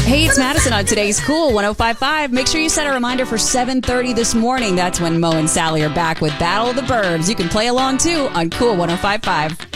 Hey, it's Madison on today's Cool 105.5. Make sure you set a reminder for 7:30 this morning. That's when Mo and Sally are back with Battle of the Burbs. You can play along too on Cool 105.5.